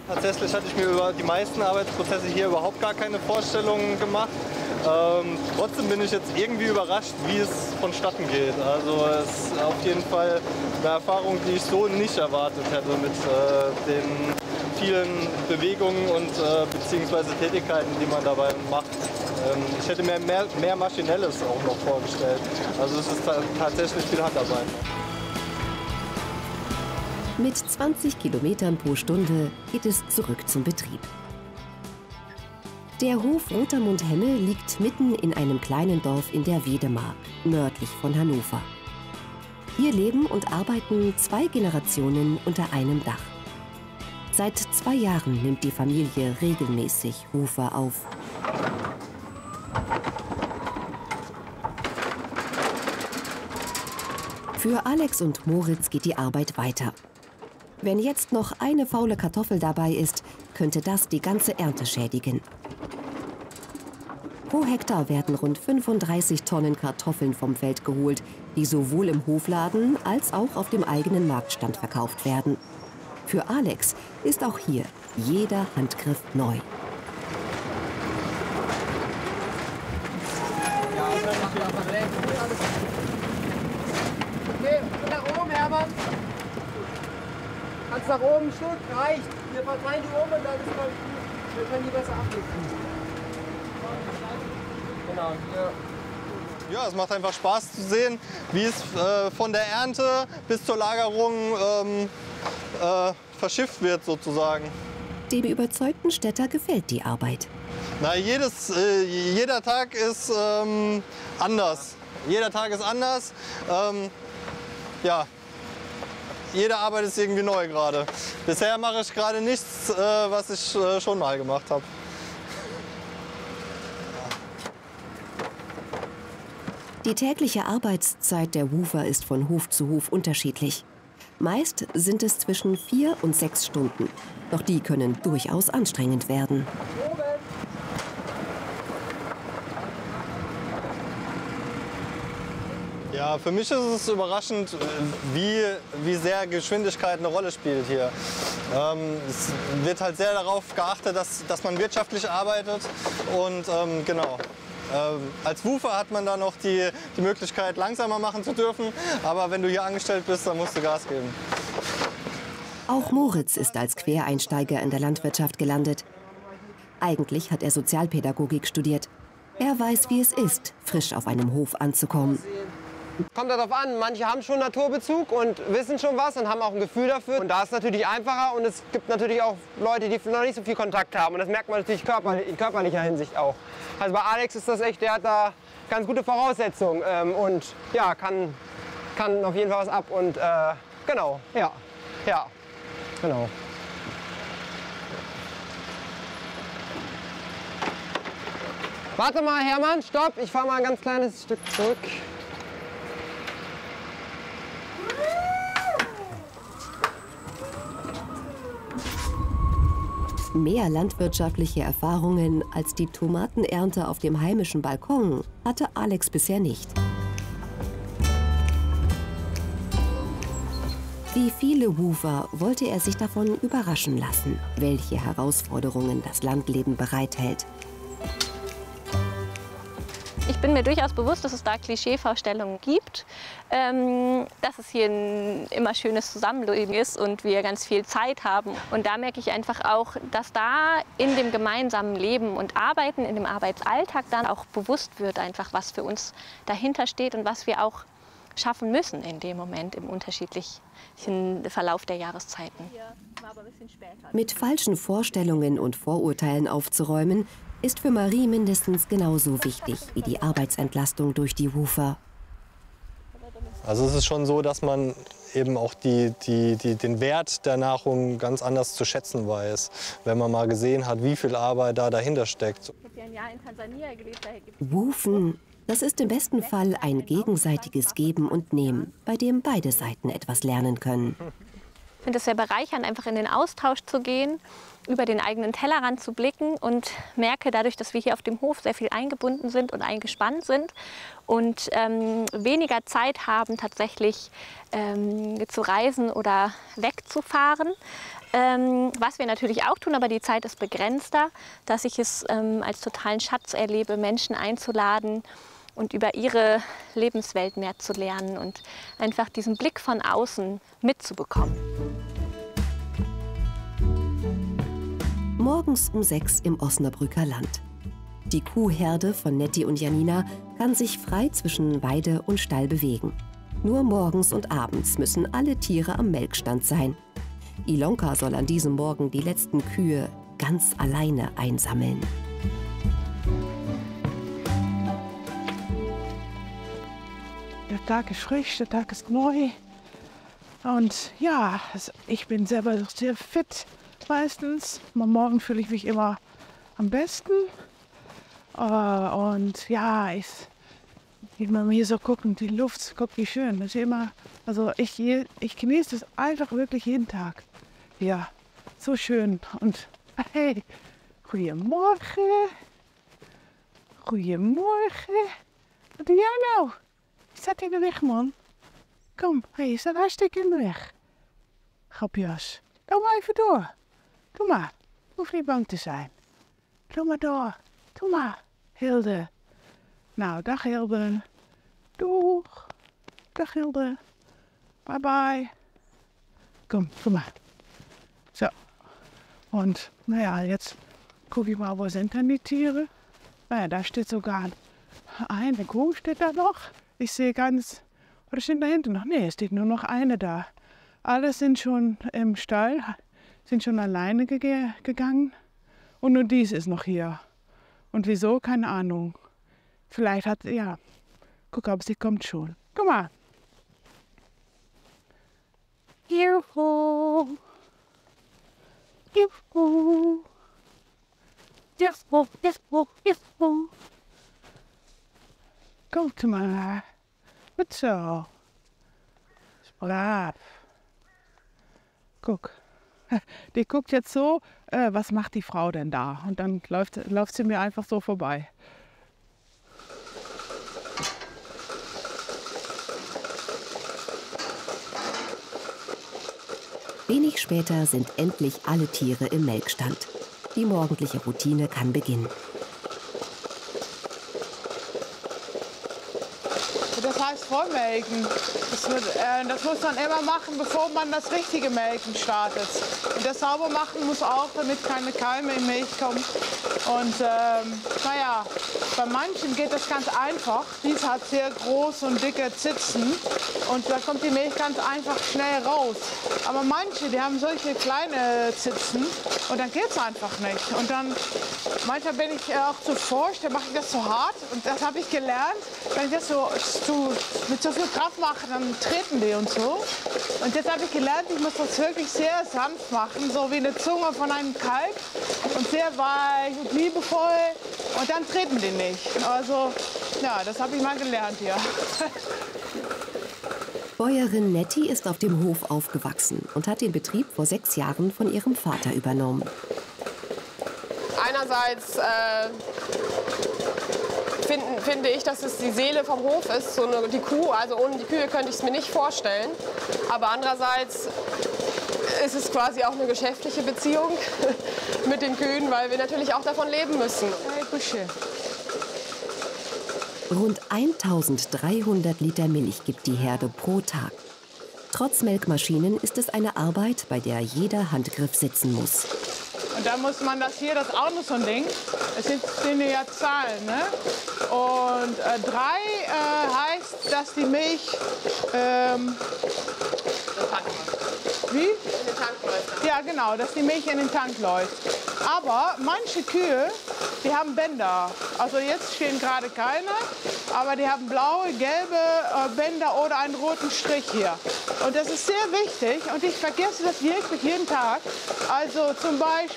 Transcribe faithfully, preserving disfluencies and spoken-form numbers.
Tatsächlich hatte ich mir über die meisten Arbeitsprozesse hier überhaupt gar keine Vorstellungen gemacht. Ähm, trotzdem bin ich jetzt irgendwie überrascht, wie es vonstatten geht. Also es ist auf jeden Fall eine Erfahrung, die ich so nicht erwartet hätte mit äh, den vielen Bewegungen und äh, beziehungsweise Tätigkeiten, die man dabei macht. Ähm, ich hätte mir mehr, mehr Maschinelles auch noch vorgestellt. Also es ist tatsächlich viel Handarbeit. Mit zwanzig Kilometern pro Stunde geht es zurück zum Betrieb. Der Hof Rotermund-Hemme liegt mitten in einem kleinen Dorf in der Wedemark, nördlich von Hannover. Hier leben und arbeiten zwei Generationen unter einem Dach. Seit zwei Jahren nimmt die Familie regelmäßig Hufer auf. Für Alex und Moritz geht die Arbeit weiter. Wenn jetzt noch eine faule Kartoffel dabei ist, könnte das die ganze Ernte schädigen. Pro Hektar werden rund fünfunddreißig Tonnen Kartoffeln vom Feld geholt, die sowohl im Hofladen als auch auf dem eigenen Marktstand verkauft werden. Für Alex ist auch hier jeder Handgriff neu. Okay, nach oben, Hermann. Kannst nach oben, ein Stück, reicht. Wir verteilen die oben und dann ist mal gut. Wir können die besser ablichten. Genau, ja. Ja, es macht einfach Spaß zu sehen, wie es äh, von der Ernte bis zur Lagerung ähm, äh, verschifft wird sozusagen. Dem überzeugten Städter gefällt die Arbeit. Na, jedes, äh, jeder Tag ist ähm, anders. Jeder Tag ist anders. Ähm, ja, jede Arbeit ist irgendwie neu gerade. Bisher mache ich gerade nichts, äh, was ich äh, schon mal gemacht habe. Die tägliche Arbeitszeit der Hufer ist von Hof zu Hof unterschiedlich. Meist sind es zwischen vier und sechs Stunden. Doch die können durchaus anstrengend werden. Ja, für mich ist es überraschend, wie, wie sehr Geschwindigkeit eine Rolle spielt hier. Ähm, es wird halt sehr darauf geachtet, dass, dass man wirtschaftlich arbeitet und ähm, genau. Ähm, als Hufer hat man dann noch die, die Möglichkeit, langsamer machen zu dürfen, aber wenn du hier angestellt bist, dann musst du Gas geben. Auch Moritz ist als Quereinsteiger in der Landwirtschaft gelandet. Eigentlich hat er Sozialpädagogik studiert. Er weiß, wie es ist, frisch auf einem Hof anzukommen. Kommt darauf an, manche haben schon Naturbezug und wissen schon was und haben auch ein Gefühl dafür. Und da ist es natürlich einfacher und es gibt natürlich auch Leute, die noch nicht so viel Kontakt haben. Und das merkt man natürlich körperlich, in körperlicher Hinsicht auch. Also bei Alex ist das echt, der hat da ganz gute Voraussetzungen ähm, und ja, kann, kann auf jeden Fall was ab. Und äh, genau, ja, ja, genau. Warte mal, Hermann, stopp, ich fahre mal ein ganz kleines Stück zurück. Mehr landwirtschaftliche Erfahrungen als die Tomatenernte auf dem heimischen Balkon hatte Alex bisher nicht. Wie viele Hufer wollte er sich davon überraschen lassen, welche Herausforderungen das Landleben bereithält. Ich bin mir durchaus bewusst, dass es da Klischeevorstellungen gibt, ähm, dass es hier ein immer schönes Zusammenleben ist und wir ganz viel Zeit haben. Und da merke ich einfach auch, dass da in dem gemeinsamen Leben und Arbeiten, in dem Arbeitsalltag dann auch bewusst wird, einfach was für uns dahinter steht und was wir auch schaffen müssen in dem Moment im unterschiedlichen Verlauf der Jahreszeiten. Mit falschen Vorstellungen und Vorurteilen aufzuräumen, ist für Marie mindestens genauso wichtig wie die Arbeitsentlastung durch die Hufer. Also es ist schon so, dass man eben auch die, die, die, den Wert der Nahrung ganz anders zu schätzen weiß, wenn man mal gesehen hat, wie viel Arbeit da dahinter steckt. Hufen, das ist im besten Fall ein gegenseitiges Geben und Nehmen, bei dem beide Seiten etwas lernen können. Ich finde es sehr bereichernd, einfach in den Austausch zu gehen, über den eigenen Tellerrand zu blicken und merke dadurch, dass wir hier auf dem Hof sehr viel eingebunden sind und eingespannt sind und ähm, weniger Zeit haben, tatsächlich ähm, zu reisen oder wegzufahren. Ähm, was wir natürlich auch tun, aber die Zeit ist begrenzter, dass ich es ähm, als totalen Schatz erlebe, Menschen einzuladen und über ihre Lebenswelt mehr zu lernen und einfach diesen Blick von außen mitzubekommen. Morgens um sechs im Osnabrücker Land. Die Kuhherde von Netti und Janina kann sich frei zwischen Weide und Stall bewegen. Nur morgens und abends müssen alle Tiere am Melkstand sein. Ilonka soll an diesem Morgen die letzten Kühe ganz alleine einsammeln. Der Tag ist frisch, der Tag ist neu. Und ja, ich bin selber sehr fit meistens. Am Morgen fühle ich mich immer am besten. Und ja, ich, wenn man hier so gucken, die Luft, guck wie schön. Das ist immer, also ich, ich genieße es einfach wirklich jeden Tag. Ja, so schön. Und hey, goedemorgen. Goedemorgen. Wat doe jij nou? Je staat in de weg, man. Kom, hey, je staat hartstikke in de weg. Grapjas. Doe maar even door. Doe maar. Hoef niet bang te zijn. Doe maar door. Doe maar. Hilde. Nou, dag Hilde. Doeg. Dag Hilde. Bye bye. Komm, komm mal. So. Und naja, jetzt gucke ich mal, wo sind denn die Tiere? Naja, da steht sogar eine Kuh, steht da noch. Ich sehe ganz, oder steht da hinten noch? Nee, es steht nur noch eine da. Alle sind schon im Stall, sind schon alleine ge gegangen. Und nur dies ist noch hier. Und wieso? Keine Ahnung. Vielleicht hat, ja, guck, aber sie kommt schon. Guck mal. Juhu. Juhu. Juhu, juhu, juhu. Kommt mal. Gut so. Brav. Guck. Die guckt jetzt so, äh, was macht die Frau denn da? Und dann läuft, läuft sie mir einfach so vorbei. Wenig später sind endlich alle Tiere im Melkstand. Die morgendliche Routine kann beginnen. Das heißt Vollmelken. Das, wird, äh, das muss man immer machen, bevor man das richtige Melken startet. Und das sauber machen muss auch, damit keine Keime in Milch kommen. Und ähm, naja, bei manchen geht das ganz einfach. Dies hat sehr große und dicke Zitzen und da kommt die Milch ganz einfach schnell raus. Aber manche, die haben solche kleine Zitzen und dann geht es einfach nicht. Und dann, manchmal bin ich auch zu forsch, dann mache ich das so hart und das habe ich gelernt. Wenn ich das so zu, mit so viel Kraft mache, dann treten die und so. Und jetzt habe ich gelernt, ich muss das wirklich sehr sanft machen, so wie eine Zunge von einem Kalb und sehr weich und liebevoll und dann treten die nicht. Also, ja, das habe ich mal gelernt hier. Bäuerin Netti ist auf dem Hof aufgewachsen und hat den Betrieb vor sechs Jahren von ihrem Vater übernommen. Einerseits äh, find, finde ich, dass es die Seele vom Hof ist, so eine, die Kuh. Also ohne die Kühe könnte ich es mir nicht vorstellen. Aber andererseits ist es quasi auch eine geschäftliche Beziehung mit den Kühen, weil wir natürlich auch davon leben müssen. Rund eintausenddreihundert Liter Milch gibt die Herde pro Tag. Trotz Melkmaschinen ist es eine Arbeit, bei der jeder Handgriff sitzen muss. Und dann muss man das hier, das ist auch noch so ein Ding. Es sind, sind ja Zahlen, ne? Und äh, drei äh, heißt, dass die Milch ähm, wie? In den Tank läuft. Ja, genau, dass die Milch in den Tank läuft. Aber manche Kühe, die haben Bänder. Also jetzt stehen gerade keine, aber die haben blaue, gelbe äh, Bänder oder einen roten Strich hier. Und das ist sehr wichtig und ich vergesse das wirklich jeden Tag. Also zum Beispiel